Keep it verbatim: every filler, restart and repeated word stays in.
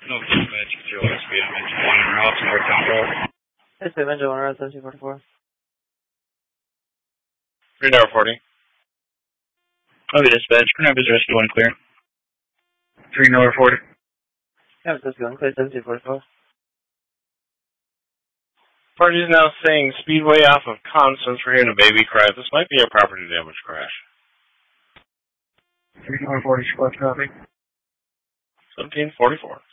No, dispatch, zero speed, one route, north control. It's the Avenger, one route, seventeen forty-four. three hour forty. Okay, dispatch, Greenup is rescue one clear. three hour forty. Yeah, it's going clear, seventeen forty-four. Party is now saying Speedway off of Constance. We're hearing a baby cry. This might be a property damage crash. three hour forty, squad copy. seventeen forty-four.